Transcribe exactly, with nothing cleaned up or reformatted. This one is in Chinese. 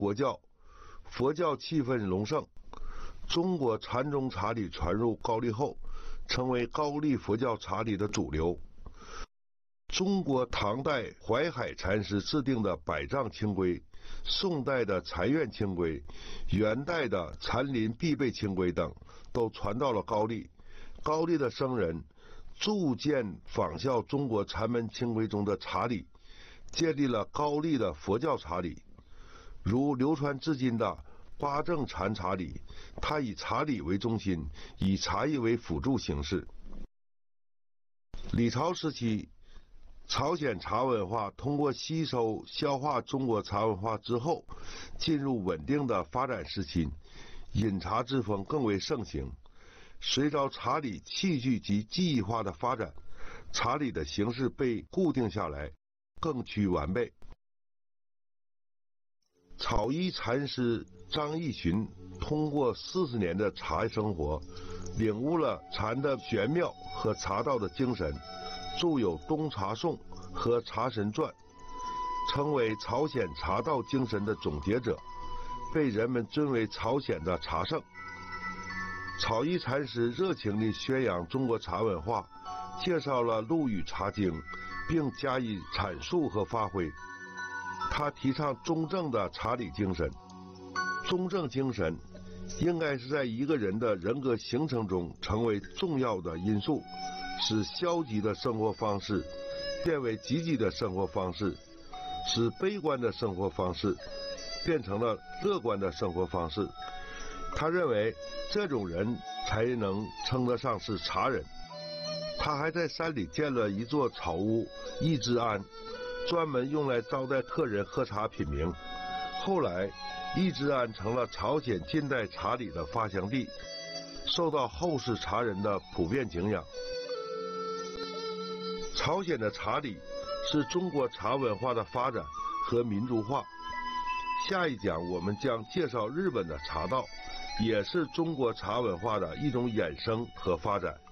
国教，佛教气氛隆盛。中国禅宗茶礼传入高丽后，成为高丽佛教茶礼的主流。中国唐代淮海禅师制定的百丈清规，宋代的禅院清规，元代的禅林必备清规等，都传到了高丽。高丽的僧人逐渐仿效中国禅门清规中的茶礼，建立了高丽的佛教茶礼，如流传至今的八正禅茶礼，它以茶礼为中心，以茶艺为辅助形式。李朝时期，朝鲜茶文化通过吸收消化中国茶文化之后，进入稳定的发展时期，饮茶之风更为盛行。随着茶礼器具及技艺化的发展，茶礼的形式被固定下来，更趋完备。草衣禅师张义群通过四十年的茶生活，领悟了禅的玄妙和茶道的精神，著有《东茶颂》和《茶神传》，成为朝鲜茶道精神的总结者，被人们尊为朝鲜的茶圣。草衣禅师热情地宣扬中国茶文化，介绍了陆羽茶经，并加以阐述和发挥。他提倡中正的茶礼精神。中正精神应该是在一个人的人格形成中成为重要的因素，使消极的生活方式变为积极的生活方式，使悲观的生活方式变成了乐观的生活方式。他认为这种人才能称得上是茶人。他还在山里建了一座草屋一之庵，专门用来招待客人喝茶品茗。后来一之庵成了朝鲜近代茶礼的发祥地，受到后世茶人的普遍敬仰。朝鲜的茶礼是中国茶文化的发展和民族化。下一讲我们将介绍日本的茶道，也是中国茶文化的一种衍生和发展。